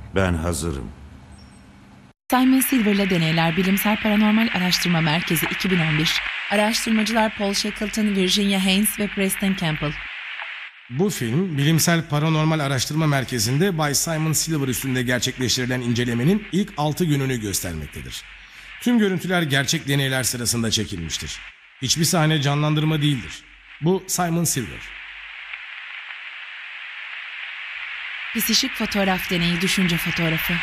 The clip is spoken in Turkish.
Ben hazırım. Simon Silver'la Deneyler Bilimsel Paranormal Araştırma Merkezi 2011. Araştırmacılar Paul Shackleton, Virginia Haynes ve Preston Campbell. Bu film, Bilimsel Paranormal Araştırma Merkezi'nde Bay Simon Silver üstünde gerçekleştirilen incelemenin ilk 6 gününü göstermektedir. Tüm görüntüler gerçek deneyler sırasında çekilmiştir. Hiçbir sahne canlandırma değildir. Bu Simon Silver. Psişik fotoğraf deneyi düşünce fotoğrafı.